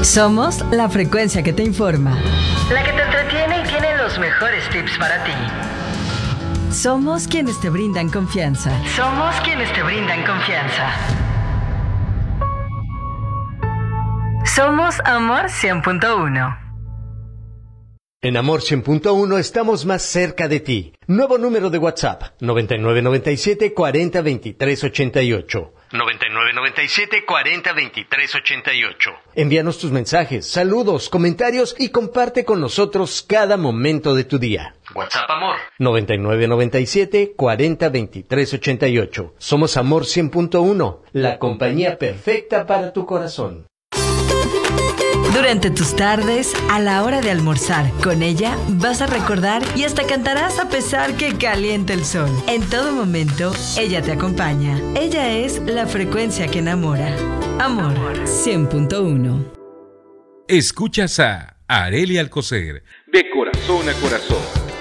Somos la frecuencia que te informa, la que te entretiene y tiene los mejores tips para ti. Somos quienes te brindan confianza. Somos quienes te brindan confianza. Somos Amor 100.1. En Amor 100.1 estamos más cerca de ti. Nuevo número de WhatsApp, 9997 40 23 88. 9997 40 23 88. Envíanos tus mensajes, saludos, comentarios y comparte con nosotros cada momento de tu día. WhatsApp Amor 9997 40 23 88. Somos Amor 100.1, la compañía perfecta para tu corazón. Durante tus tardes, a la hora de almorzar, con ella vas a recordar y hasta cantarás a pesar que caliente el sol. En todo momento, ella te acompaña. Ella es la frecuencia que enamora. Amor 100.1. Escuchas a Arely Alcocer, de corazón a corazón.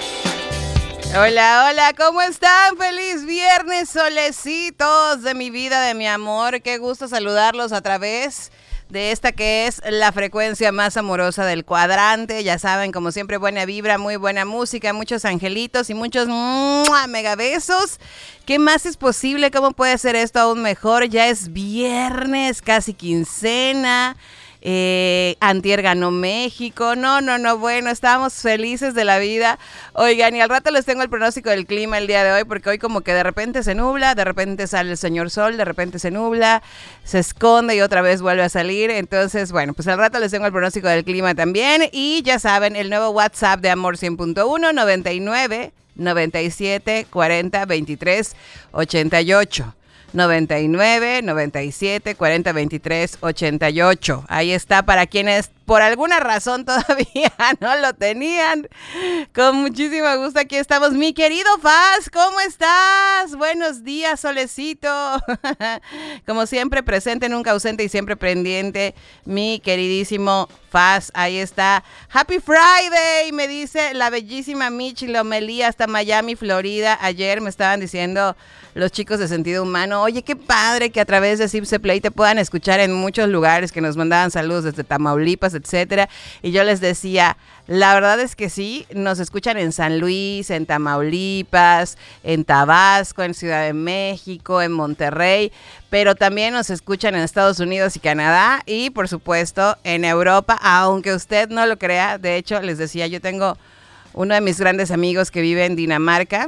Hola, hola, ¿cómo están? Feliz viernes, solecitos de mi vida, de mi amor. Qué gusto saludarlos a través de esta que es la frecuencia más amorosa del cuadrante. Ya saben, como siempre, buena vibra, muy buena música, muchos angelitos y muchos mega besos. ¿Qué más es posible? ¿Cómo puede ser esto aún mejor? Ya es viernes, casi quincena. Antier ganó México. No, bueno, estamos felices de la vida. Oigan, y al rato les tengo el pronóstico del clima el día de hoy, porque hoy como que de repente se nubla, de repente sale el señor sol, de repente se nubla, se esconde y otra vez vuelve a salir. Entonces, bueno, pues al rato les tengo el pronóstico del clima también. Y ya saben, el nuevo WhatsApp de Amor 100.1, 99 97 40 23 88. 99 97 40 23 88. Ahí está para quienes por alguna razón todavía no lo tenían. Con muchísimo gusto aquí estamos. Mi querido Faz, ¿cómo estás? Buenos días, solecito. Como siempre, presente, nunca ausente y siempre pendiente. Mi queridísimo Faz, ahí está. Happy Friday, me dice la bellísima Michi Lomelí hasta Miami, Florida. Ayer me estaban diciendo los chicos de Sentido Humano, oye, qué padre que a través de Zipse Play te puedan escuchar en muchos lugares, que nos mandaban saludos desde Tamaulipas, etcétera. Y yo les decía, la verdad es que sí, nos escuchan en San Luis, en Tamaulipas, en Tabasco, en Ciudad de México, en Monterrey, pero también nos escuchan en Estados Unidos y Canadá y, por supuesto, en Europa, aunque usted no lo crea. De hecho, les decía, yo tengo uno de mis grandes amigos que vive en Dinamarca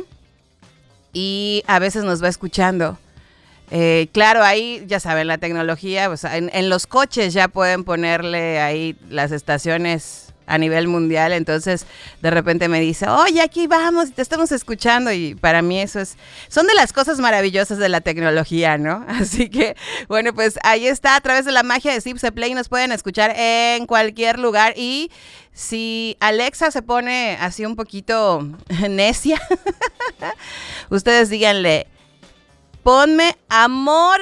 y a veces nos va escuchando. Claro, ahí ya saben, la tecnología, pues, en los coches ya pueden ponerle ahí las estaciones a nivel mundial, entonces de repente me dice, oye, aquí vamos, te estamos escuchando, y para mí eso son de las cosas maravillosas de la tecnología, ¿no? Así que, bueno, pues ahí está, a través de la magia de Zipse Play nos pueden escuchar en cualquier lugar. Y si Alexa se pone así un poquito necia, ustedes díganle, ponme Amor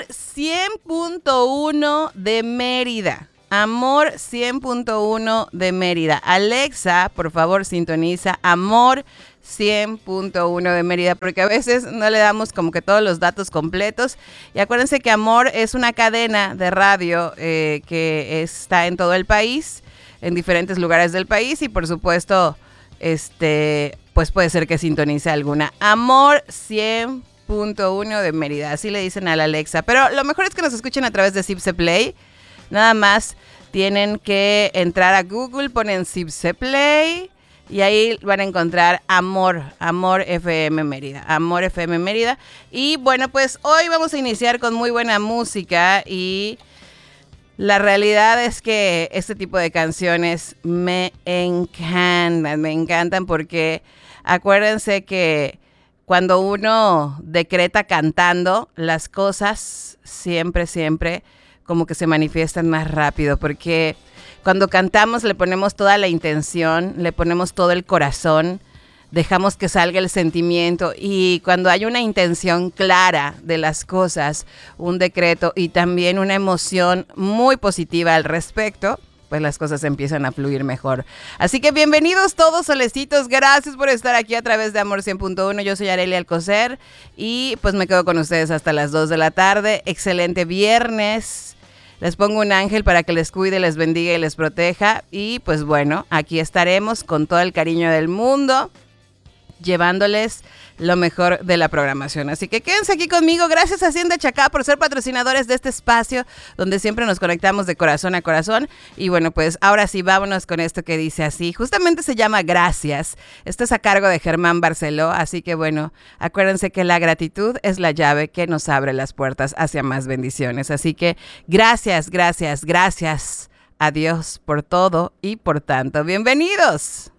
100.1 de Mérida. Amor 100.1 de Mérida. Alexa, por favor, sintoniza Amor 100.1 de Mérida, porque a veces no le damos como que todos los datos completos. Y acuérdense que Amor es una cadena de radio que está en todo el país, en diferentes lugares del país, y por supuesto, pues puede ser que sintonice alguna. Amor 100.1 de Mérida, así le dicen a la Alexa. Pero lo mejor es que nos escuchen a través de Zipse Play. Nada más tienen que entrar a Google, ponen Zipse Play y ahí van a encontrar Amor FM Mérida, Amor FM Mérida. Y bueno, pues hoy vamos a iniciar con muy buena música, y la realidad es que este tipo de canciones me encantan porque acuérdense que cuando uno decreta cantando, las cosas siempre como que se manifiestan más rápido, porque cuando cantamos le ponemos toda la intención, le ponemos todo el corazón, dejamos que salga el sentimiento, y cuando hay una intención clara de las cosas, un decreto y también una emoción muy positiva al respecto, pues las cosas empiezan a fluir mejor. Así que bienvenidos todos, solecitos, gracias por estar aquí a través de Amor 100.1. Yo soy Arely Alcocer y pues me quedo con ustedes hasta las 2 de la tarde. Excelente viernes. Les pongo un ángel para que les cuide, les bendiga y les proteja. Y pues bueno, aquí estaremos con todo el cariño del mundo, llevándoles lo mejor de la programación. Así que quédense aquí conmigo. Gracias a Hacienda Chacá por ser patrocinadores de este espacio donde siempre nos conectamos de corazón a corazón. Y bueno, pues ahora sí, vámonos con esto que dice así. Justamente se llama Gracias. Esto es a cargo de Germán Barceló. Así que bueno, acuérdense que la gratitud es la llave que nos abre las puertas hacia más bendiciones. Así que gracias, gracias, gracias a Dios por todo y por tanto. Bienvenidos.